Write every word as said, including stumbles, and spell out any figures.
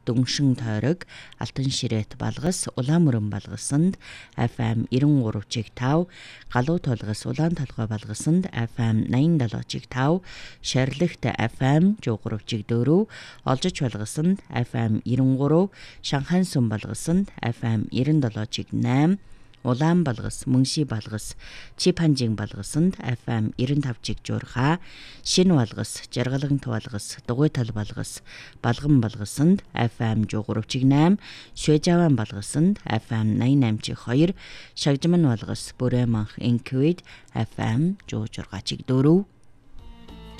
Дүншин тойрог, Алтан ширээт балгас, Улаанмөрөн балгасанд эф эм ninety three чиг five, Галуу толгос Улаан толгой балгасанд эф эм ninety seven чиг five, Шарилэгт эф эм one oh three чиг four, Олжич балгасанд эф эм ninety-three, Шанхайн сүм балгасанд эф эм ninety-seven чиг eight, Улаан балгас, Мөнши балгас, Чипанжин балгасанд эф эм ninety-five чиг six, Шин балгас, Жаргалагт балгас, Дугуйтал балгас, Балган балгасанд эф эм one oh three чиг eight, Швэжаван балгасанд эф эм ninety-nine чиг two, Шагжман балгас, Бүрэманх Инквид эф эм one oh six чиг four.